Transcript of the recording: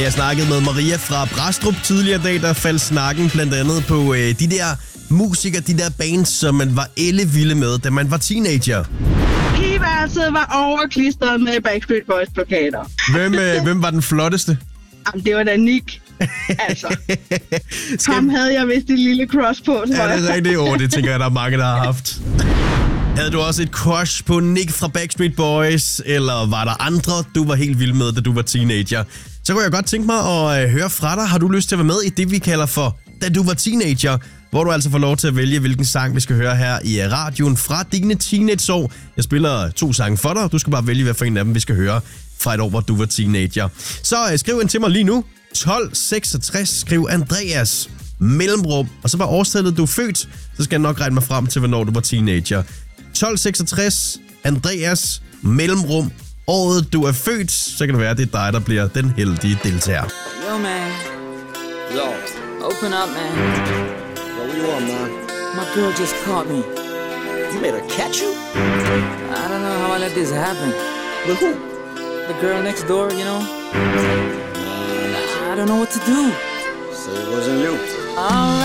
Jeg snakkede med Maria fra Brastrup tidligere i dag, der faldt snakken blandt andet på de der musikere, de der bands, som man var ellevilde med, da man var teenager. Pigeværelset var overklistret med Backstreet Boys plakater. Hvem var den flotteste? Jamen, det var da Nick. Altså, ham havde jeg vist et lille crush på. Er det rigtigt? Det tænker jeg, der er mange, der har haft. Havde du også et crush på Nick fra Backstreet Boys, eller var der andre, du var helt vild med, da du var teenager? Så kunne jeg godt tænke mig at høre fra dig. Har du lyst til at være med i det, vi kalder for Da du var teenager? Hvor du altså får lov til at vælge, hvilken sang vi skal høre her i radioen fra dine teenageår. Jeg spiller 2 sange for dig, du skal bare vælge, hvad for en af dem vi skal høre fra et år, hvor du var teenager. Så skriv ind til mig lige nu. 1266, skriv Andreas mellemrum, og så var årstallet, du er født, så skal jeg nok regne mig frem til, hvornår du var teenager. 1266, Andreas mellemrum, året du er født, så kan det være, det er dig, der bliver den heldige deltager. Yo, man. Yo. Open up, man. Yo, what you want, man? My girl just caught me. You made her catch you? I don't know how I let this happen. With who? The girl next door, you know? I don't know what to do. So it wasn't you. All